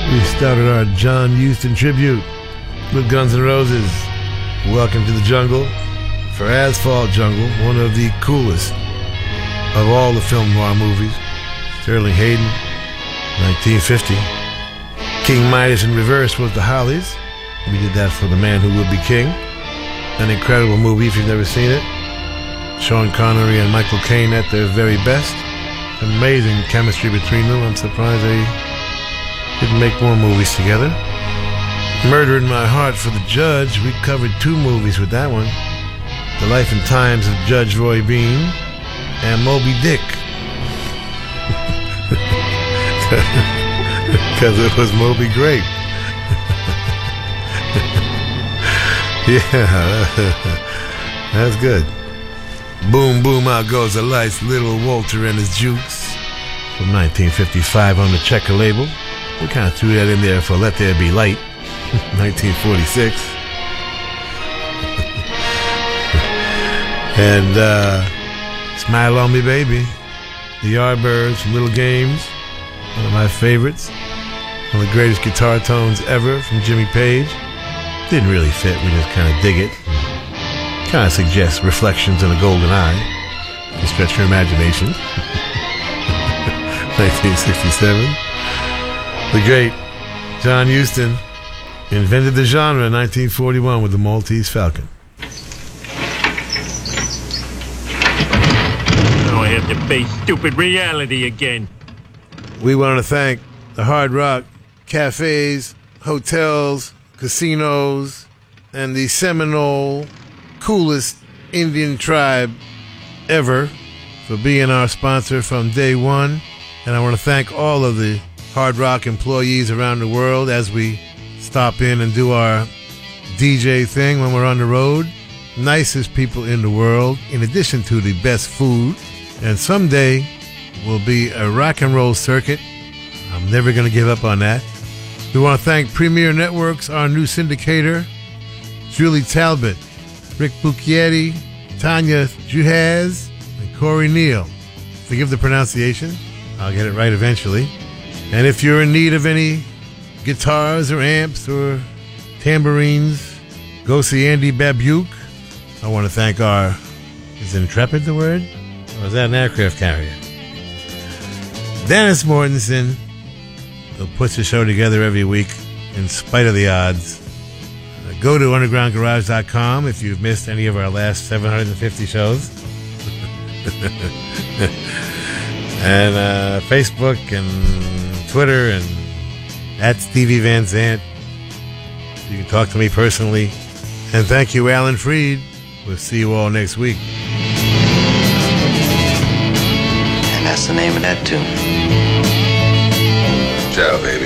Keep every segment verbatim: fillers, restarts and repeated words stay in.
We started our John Huston tribute with Guns N' Roses. Welcome to the Jungle for Asphalt Jungle, one of the coolest of all the film noir movies. Sterling Hayden, nineteen fifty. King Midas in Reverse was the Hollies. We did that for The Man Who Would Be King. An incredible movie if you've never seen it. Sean Connery and Michael Caine at their very best. Amazing chemistry between them. I'm surprised they didn't make more movies together. Murder in My Heart for the Judge. We covered two movies with that one. The Life and Times of Judge Roy Bean and Moby Dick. Because it was Moby Grape. Yeah, that's good. Boom, boom, out goes the lights. Little Walter and his Jukes from nineteen fifty-five on the Checker label. We kind of threw that in there for Let There Be Light, nineteen forty-six. And uh, Smile on Me, Baby. The Yardbirds from Little Games, one of my favorites. One of the greatest guitar tones ever from Jimmy Page. Didn't really fit, we just kind of dig it. Kind of suggests reflections in a golden eye. You stretch your imagination. nineteen sixty-seven. The great John Huston invented the genre in nineteen forty-one with the Maltese Falcon. Now I have to face stupid reality again. We want to thank the Hard Rock cafes, hotels, casinos, and the Seminole coolest Indian tribe ever for being our sponsor from day one. And I want to thank all of the Hard Rock employees around the world as we stop in and do our D J thing when we're on the road. Nicest people in the world, in addition to the best food. And someday will be a rock and roll circuit. I'm never going to give up on that. We want to thank Premier Networks, our new syndicator, Julie Talbot, Rick Bucchietti, Tanya Juhaz, and Corey Neal. Forgive the pronunciation. I'll get it right eventually. And if you're in need of any guitars or amps or tambourines, go see Andy Babuke. I want to thank our... Is Intrepid the word? Or is that an aircraft carrier? Dennis Mortensen, who puts the show together every week in spite of the odds. Uh, go to underground garage dot com if you've missed any of our last seven hundred fifty shows. And uh, Facebook and Twitter and at Stevie Van Zandt. You can talk to me personally. And thank you, Alan Freed. We'll see you all next week. And that's the name of that tune. Ciao, baby.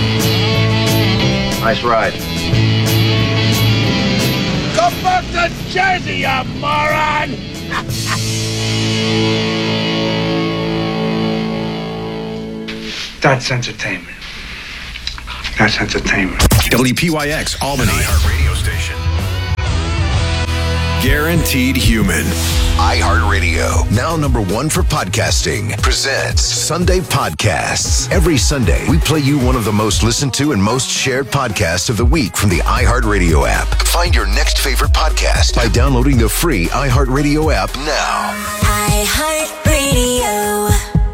Nice ride. Come back to Jersey, you moron! That's entertainment. That's entertainment. W P Y X, Albany. iHeart radio station. Guaranteed Human. iHeartRadio, now number one for podcasting, presents Sunday Podcasts. Every Sunday, we play you one of the most listened to and most shared podcasts of the week from the iHeartRadio app. Find your next favorite podcast by downloading the free iHeartRadio app now. iHeartRadio.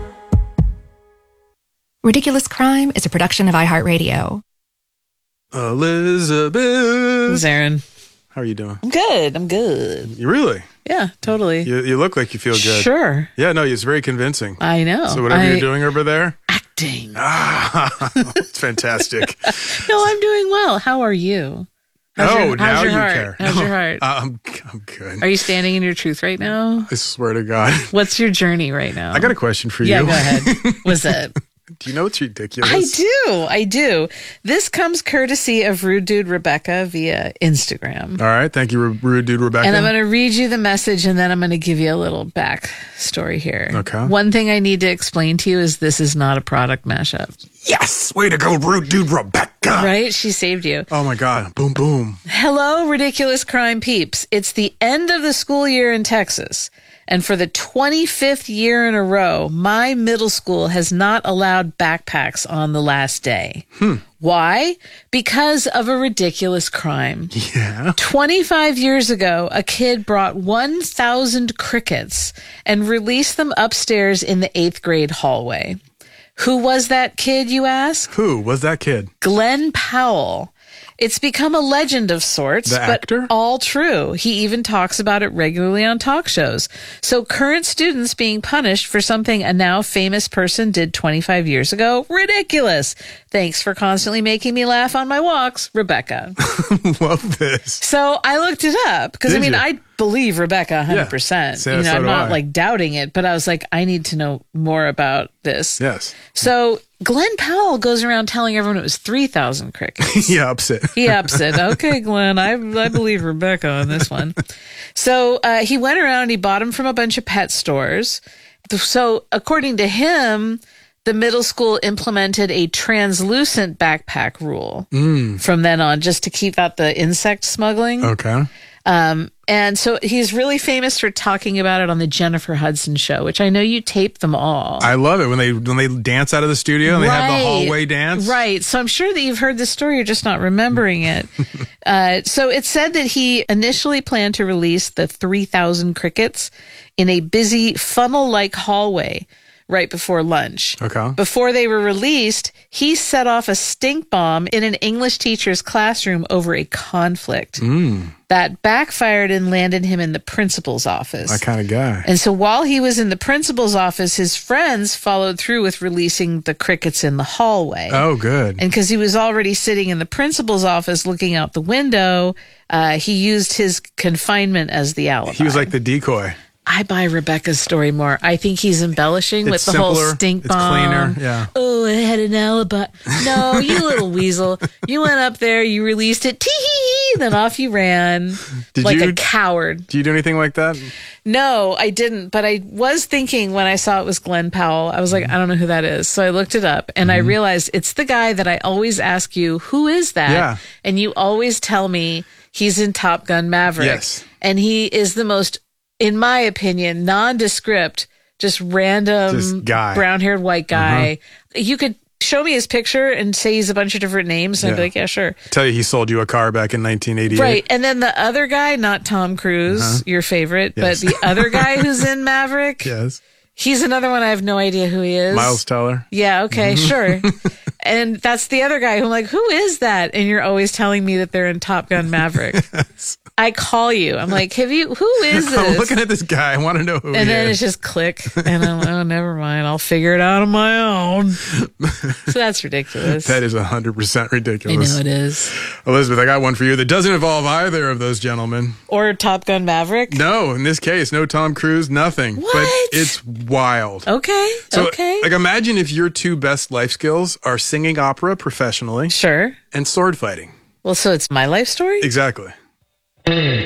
Ridiculous Crime is a production of iHeartRadio. Elizabeth. This is Aaron. How are you doing? I'm good. I'm good. You really? Yeah, totally. You, you look like you feel good. Sure. Yeah, no, it's very convincing. I know. So whatever I, you're doing over there? Acting. Ah, it's fantastic. No, I'm doing well. How are you? How's oh, your, now how's your you heart? care. How's no, your heart? I'm, I'm good. Are you standing in your truth right now? I swear to God. What's your journey right now? I got a question for yeah, you. Yeah, go ahead. What's it? Do you know what's ridiculous? I do. I do. This comes courtesy of Rude Dude Rebecca via Instagram. All right. Thank you, Rude Dude Rebecca. And I'm going to read you the message and then I'm going to give you a little back story here. Okay. One thing I need to explain to you is this is not a product mashup. Yes. Way to go, Rude Dude Rebecca. Right? She saved you. Oh, my God. Boom, boom. Hello, Ridiculous Crime peeps. It's the end of the school year in Texas. And for the twenty-fifth year in a row, my middle school has not allowed backpacks on the last day. Hmm. Why? Because of a ridiculous crime. Yeah. twenty-five years ago, a kid brought one thousand crickets and released them upstairs in the eighth grade hallway. Who was that kid, you ask? Who was that kid? Glenn Powell. It's become a legend of sorts, The but actor? all true. He even talks about it regularly on talk shows. So current students being punished for something a now famous person did twenty-five years ago? Ridiculous. Thanks for constantly making me laugh on my walks, Rebecca. Love this. So I looked it up because, I Did mean, you? I believe Rebecca one hundred percent. So- you know, so I'm do not I. like doubting it, but I was like, I need to know more about this. Yes. So Glenn Powell goes around telling everyone it was three thousand crickets. He ups it. He ups it. Okay, Glenn, I I believe Rebecca on this one. So uh, he went around and he bought them from a bunch of pet stores. So according to him, the middle school implemented a translucent backpack rule Mm. from then on, just to keep out the insect smuggling. Okay. Um, and so he's really famous for talking about it on the Jennifer Hudson show, which I know you taped them all. I love it when they when they dance out of the studio and they have the hallway dance. Right. So I'm sure that you've heard the story, you're just not remembering it. uh, so it said that he initially planned to release the three thousand crickets in a busy funnel-like hallway right before lunch. Okay. Before they were released, he set off a stink bomb in an English teacher's classroom over a conflict. Mm. That backfired and landed him in the principal's office. That kind of guy. And so while he was in the principal's office, his friends followed through with releasing the crickets in the hallway. Oh, good. And because he was already sitting in the principal's office looking out the window, uh, he used his confinement as the alibi. He was like the decoy. I buy Rebecca's story more. I think he's embellishing It's with the whole simpler, stink it's bomb. cleaner, yeah. Oh, I had an alibi. No, you little weasel. You went up there, you released it, tee-hee-hee, then off you ran Did like you- a coward. Do you do anything like that? No, I didn't. But I was thinking when I saw it was Glenn Powell, I was like, I don't know who that is. So I looked it up and I realized it's the guy that I always ask you, who is that? Yeah. And you always tell me he's in Top Gun Maverick. Yes. And he is the most, in my opinion, nondescript, just random Just guy. brown-haired white guy. You could show me his picture and say he's a bunch of different names, and I'd be Yeah. like, yeah, sure. Tell you he sold you a car back in nineteen eighty-eight. Right. And then the other guy, not Tom Cruise, Uh-huh. your favorite, Yes. but the other guy who's in Maverick, Yes. he's another one I have no idea who he is. Miles Teller. Yeah, okay, sure. And that's the other guy who I'm like, who is that? And you're always telling me that they're in Top Gun Maverick. I call you. I'm like, have you, who is this? I'm looking at this guy. I want to know who and he then is. it's just click. And I'm like, oh, never mind. I'll figure it out on my own. So that's ridiculous. That is one hundred percent ridiculous. I know it is. Elizabeth, I got one for you that doesn't involve either of those gentlemen. Or Top Gun Maverick. No, in this case, no Tom Cruise, nothing. What? But it's wild. Okay. So, okay. like, imagine if your two best life skills are singing opera professionally Sure. and sword fighting. Well, so it's my life story? Exactly.